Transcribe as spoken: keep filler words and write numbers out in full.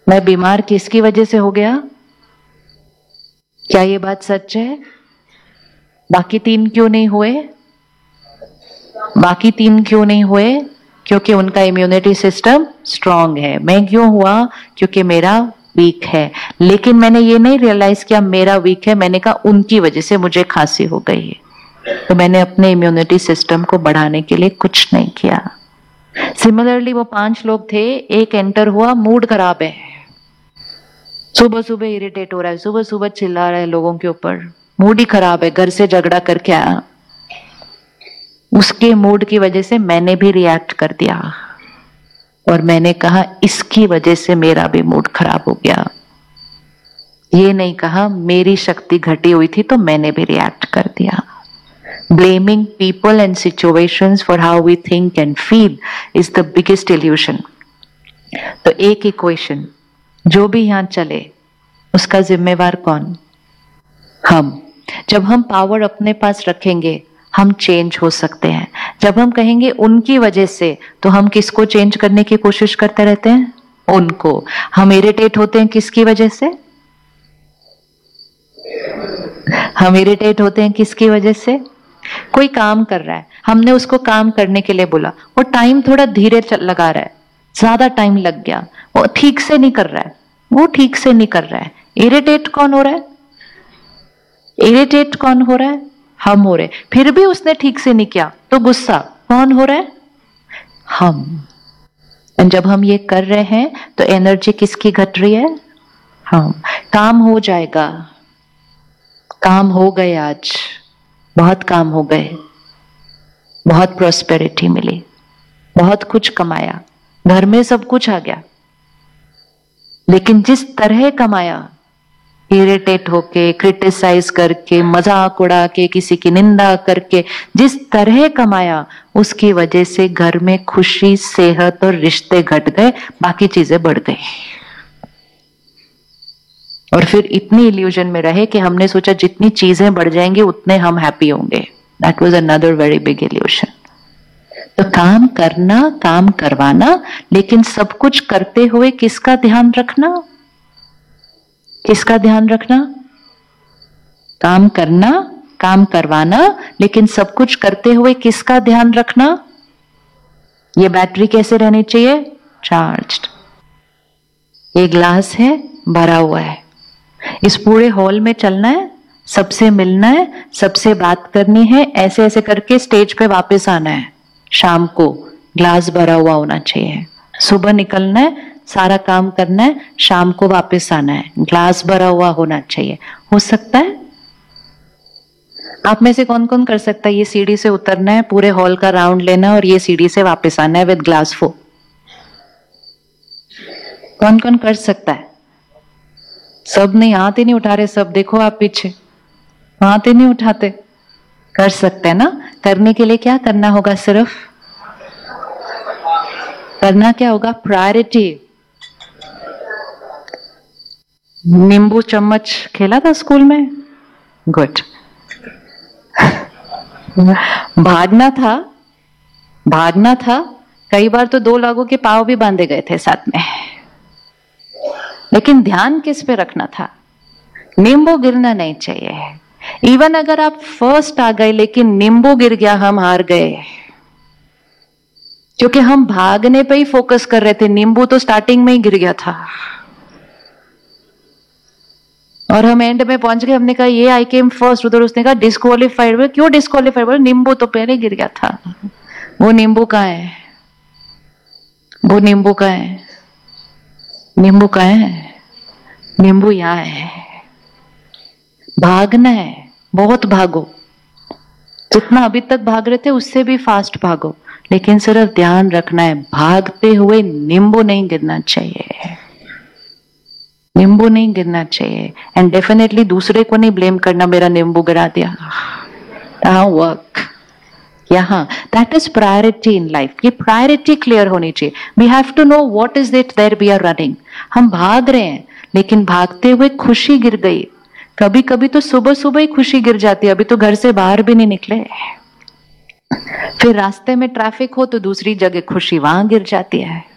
मैं बीमार किसकी वजह से हो गया? क्या ये बात सच है? बाकी तीन क्यों नहीं हुए? बाकी तीन क्यों नहीं हुए? क्योंकि उनका इम्यूनिटी सिस्टम स्ट्रांग है। मैं क्यों हुआ? क्योंकि मेरा वीक है। लेकिन मैंने ये नहीं रियलाइज किया मेरा वीक है, मैंने कहा उनकी वजह से मुझे खांसी हो गई है, तो मैंने अपने इम्यूनिटी सिस्टम को बढ़ाने के लिए कुछ नहीं किया। सिमिलरली वो पांच लोग थे, एक एंटर हुआ, मूड खराब है, सुबह सुबह इरिटेट हो रहा है, सुबह सुबह चिल्ला रहा है लोगों के ऊपर, मूड ही खराब है, घर से झगड़ा करके आया। उसके मूड की वजह से मैंने भी रिएक्ट कर दिया और मैंने कहा इसकी वजह से मेरा भी मूड खराब हो गया। ये नहीं कहा मेरी शक्ति घटी हुई थी तो मैंने भी रिएक्ट कर दिया। Blaming people and situations for how we think and feel is the biggest illusion. तो एक इक्वेशन, जो भी यहां चले उसका जिम्मेवार कौन? हम। जब हम पावर अपने पास रखेंगे हम चेंज हो सकते हैं। जब हम कहेंगे उनकी वजह से, तो हम किसको चेंज करने की कोशिश करते रहते हैं? उनको। हम इरिटेट होते हैं किसकी वजह से? हम इरिटेट होते हैं किसकी वजह से? कोई काम कर रहा है, हमने उसको काम करने के लिए बोला, वो टाइम थोड़ा धीरे लगा रहा है, ज्यादा टाइम लग गया, वो ठीक से नहीं कर रहा है, वो ठीक से नहीं कर रहा है। इरिटेट कौन हो रहा है? इरिटेट कौन हो रहा है? हम हो रहे। फिर भी उसने ठीक से नहीं किया तो गुस्सा कौन हो रहा है? हम। और जब हम ये कर रहे हैं तो एनर्जी किसकी घट रही है? हम। काम हो जाएगा। काम हो गए, आज बहुत काम हो गए, बहुत प्रॉस्पेरिटी मिली, बहुत कुछ कमाया, घर में सब कुछ आ गया, लेकिन जिस तरह कमाया, इरिटेट होके, क्रिटिसाइज करके, मजाक उड़ा के, किसी की निंदा करके, जिस तरह कमाया, उसकी वजह से घर में खुशी, सेहत और रिश्ते घट गए, बाकी चीजें बढ़ गई। और फिर इतनी इल्यूजन में रहे कि हमने सोचा जितनी चीजें बढ़ जाएंगी उतने हम हैप्पी होंगे। That was another very big illusion. तो काम करना, काम करवाना, लेकिन सब कुछ करते हुए किसका ध्यान रखना? किसका ध्यान रखना? काम करना, काम करवाना, लेकिन सब कुछ करते हुए किसका ध्यान रखना? ये बैटरी कैसे रहनी चाहिए? चार्ज्ड। ये ग्लास है, भरा हुआ है, इस पूरे हॉल में चलना है, सबसे मिलना है, सबसे बात करनी है, ऐसे ऐसे करके स्टेज पे वापस आना है। शाम को ग्लास भरा हुआ होना चाहिए। सुबह निकलना है, सारा काम करना है, शाम को वापस आना है, ग्लास भरा हुआ होना चाहिए। हो सकता है? आप में से कौन कौन कर सकता है ये सीढ़ी से उतरना है, पूरे हॉल का राउंड लेना है और ये सीढ़ी से वापस आना है विद ग्लास फुल? कौन कौन कर सकता है? सब नहीं, हाथ ही नहीं उठा रहे सब। देखो आप पीछे हाथ ही नहीं उठाते। कर सकते हैं ना? करने के लिए क्या करना होगा? सिर्फ करना क्या होगा? प्रायोरिटी। नींबू चम्मच खेला था स्कूल में? गुड। भागना था, भागना था। कई बार तो दो लोगों के पांव भी बांधे गए थे साथ में, लेकिन ध्यान किस पे रखना था? नींबू गिरना नहीं चाहिए। इवन अगर आप फर्स्ट आ गए लेकिन नींबू गिर गया, हम हार गए, क्योंकि हम भागने पे ही फोकस कर रहे थे। नींबू तो स्टार्टिंग में ही गिर गया था और हम एंड में पहुंच गए। हमने कहा ये आई केम फर्स्ट, उधर उसने कहा डिस्क्वालीफाइड। क्यों डिस्क्वालीफाइड? बोले नींबू तो पहले गिर गया था। वो नींबू कहाँ है? वो नींबू कहाँ है? नींबू कहाँ है? नींबू यहाँ है। भागना है, बहुत भागो, जितना अभी तक भाग रहे थे उससे भी फास्ट भागो, लेकिन सिर्फ ध्यान रखना है भागते हुए नींबू नहीं गिरना चाहिए। नींबू नहीं गिरना चाहिए। एंड डेफिनेटली दूसरे को नहीं ब्लेम करना, मेरा नींबू गिरा दिया। वर्क यहाँ, that is priority in life. ये प्रायोरिटी क्लियर होनी चाहिए। We have to know what is it there we are running. हम भाग रहे हैं, लेकिन भागते हुए खुशी गिर गई। कभी कभी तो सुबह सुबह ही खुशी गिर जाती है, अभी तो घर से बाहर भी नहीं निकले। फिर रास्ते में ट्रैफिक हो तो दूसरी जगह खुशी वहां गिर जाती है।